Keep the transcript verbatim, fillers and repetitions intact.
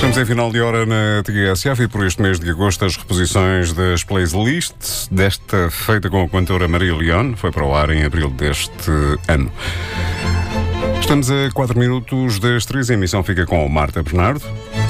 Estamos em final de hora na T S F e por este mês de agosto as reposições das playlists desta feita com a cantora Maria Leone foi para o ar em abril deste ano. Estamos a quatro minutos das três, a emissão fica com o Marta Bernardo.